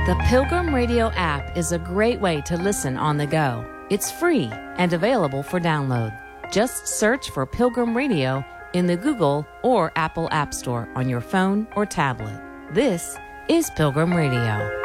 The Pilgrim Radio app is a great way to listen on the go. It's free and available for download. Just search for Pilgrim Radio in the Google or Apple App Store on your phone or tablet. This is Pilgrim Radio.